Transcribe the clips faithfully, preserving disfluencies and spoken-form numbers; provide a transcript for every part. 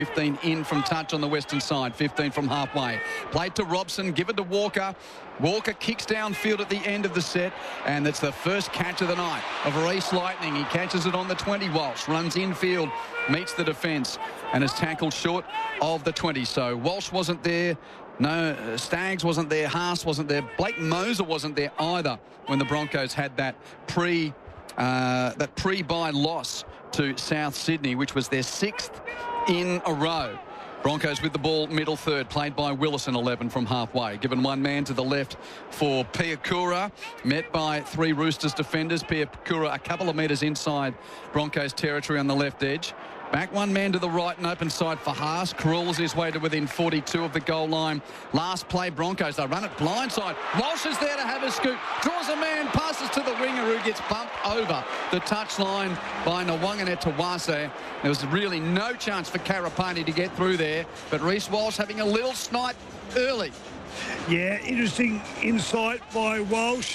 fifteen in from touch on the western side, fifteen from halfway. Played to Robson, given to Walker. Walker kicks downfield at the end of the set, and that's the first catch of the night of Reece Lightning. He catches it on the twenty. Walsh runs infield, meets the defence, and is tackled short of the twenty. So Walsh wasn't there. No, Staggs wasn't there. Haas wasn't there. Blake Moser wasn't there either when the Broncos had that pre uh, that pre-bye loss to South Sydney, which was their sixth in a row. Broncos with the ball, middle third, played by Willison, eleven from halfway. Given one man to the left for Piakura, met by three Roosters defenders. Piakura a couple of metres inside Broncos territory on the left edge. Back one man to the right and open side for Haas. Crawls his way to within forty-two of the goal line. Last play, Broncos. They run it blindside. Walsh is there to have a scoop. Draws a man, passes to the winger who gets bumped over the touchline by Nwanganget Tawase. There was really no chance for Karapani to get through there. But Reece Walsh having a little snipe early. Yeah, interesting insight by Walsh.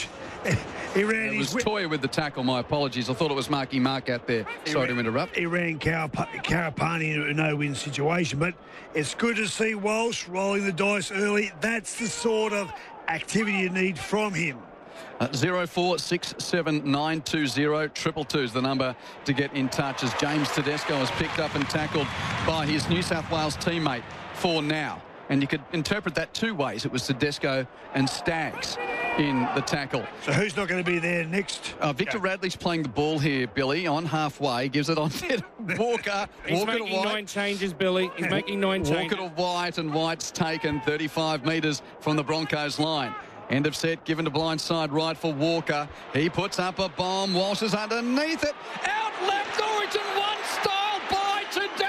He ran it was his Toya with the tackle. My apologies. I thought it was Marky Mark out there. Sorry ran, to interrupt. He ran Karap- Karapani into a no-win situation. But it's good to see Walsh rolling the dice early. That's the sort of activity you need from him. Uh, zero four six seven nine two zero triple two is the number to get in touch as James Tedesco is picked up and tackled by his New South Wales teammate for now. And you could interpret that two ways. It was Tedesco and Staggs in the tackle. So who's not going to be there next? Uh, Victor yeah. Radley's playing the ball here, Billy, on halfway. Gives it on to Walker. He's Walker making to White. nine changes, Billy. He's making nine Walker changes. Walker to White, and White's taken thirty-five metres from the Broncos line. End of set, given to blindside right for Walker. He puts up a bomb. Walsh is underneath it. Out left, Origin one style by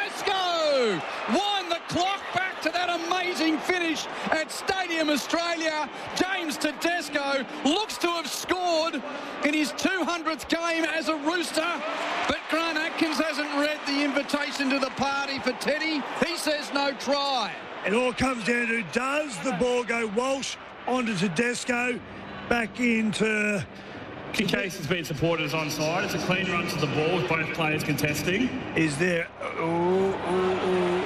Tedesco. Wind the clock back to that amazing finish at Stadium Australia. James Tedesco looks to have scored in his two hundredth game as a Rooster. But Grant Atkins hasn't read the invitation to the party for Teddy. He says no try. It all comes down to, does the ball go Walsh onto Tedesco, back into... In case it's been supported as onside, it's a clean run to the ball with both players contesting. Is there... Ooh, ooh, ooh.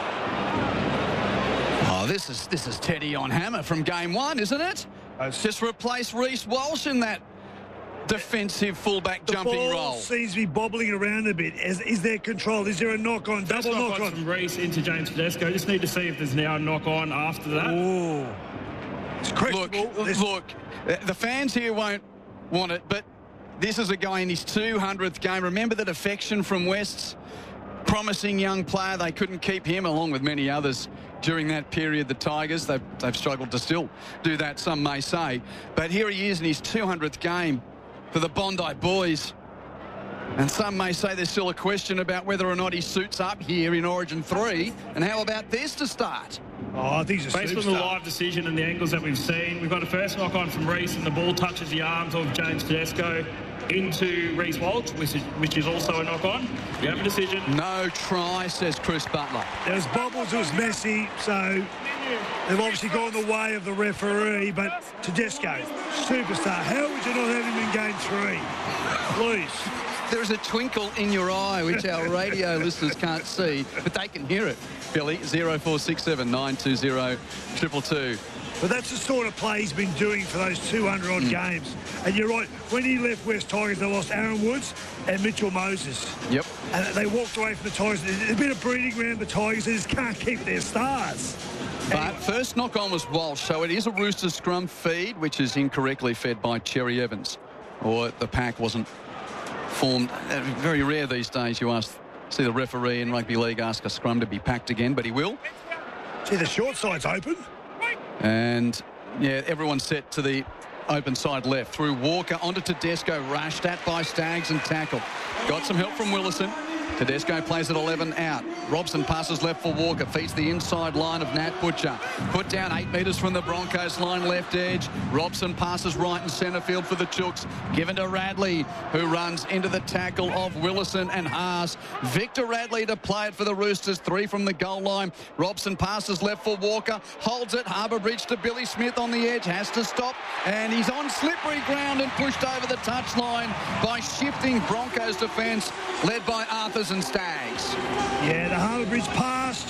Oh, this is this is Teddy on hammer from game one, isn't it? It's just replace Reece Walsh in that defensive fullback the jumping ball role. Seems to be bobbling around a bit. Is, is there control? Is there a knock-on? First Double knock-on knock-on? from Reece into James Tedesco. Just need to see if there's now a knock-on after that. Ooh. It's look, this... look, the fans here won't want it, but this is a guy in his two hundredth game. Remember the defection from West's promising young player. They couldn't keep him, along with many others, during that period. The Tigers, they've, they've struggled to still do that, some may say. But here he is in his two hundredth game for the Bondi Boys. And some may say there's still a question about whether or not he suits up here in Origin three. And how about this to start? Oh, I think he's a Based superstar. on the live decision and the angles that we've seen, we've got a first knock-on from Reece, and the ball touches the arms of James Tedesco into Reece Walsh, which is, which is also a knock-on. We have a decision. No try, says Chris Butler. There was bobbles, it was messy, so they've obviously gone the way of the referee, but Tedesco, superstar. How would you not have him in game three? Please. There is a twinkle in your eye, which our radio listeners can't see, but they can hear it. Billy, zero four six seven nine two zero triple two. But that's the sort of play he's been doing for those two hundred odd mm. games. And you're right, when he left West Tigers, they lost Aaron Woods and Mitchell Moses. Yep. And they walked away from the Tigers. There's been a breeding ground, the Tigers. They just can't keep their stars. But anyway. First knock-on was Walsh, so it is a Rooster scrum feed, which is incorrectly fed by Cherry Evans. Or the pack wasn't formed. Very rare these days you ask, see the referee in rugby league ask a scrum to be packed again, but he will. See, the short side's open. And, yeah, everyone's set to the open side left. Through Walker, onto Tedesco, rushed at by Staggs and tackled. Got some help from Willison. Tedesco plays at eleven out. Robson passes left for Walker. Feeds the inside line of Nat Butcher. Put down eight metres from the Broncos line left edge. Robson passes right in centre field for the Chooks. Given to Radley, who runs into the tackle of Willison and Haas. Victor Radley to play it for the Roosters. Three from the goal line. Robson passes left for Walker. Holds it. Harbour Bridge to Billy Smith on the edge. Has to stop. And he's on slippery ground and pushed over the touchline by shifting Broncos defence led by Arthur Panthers and Stags. Yeah, the Harbour Bridge pass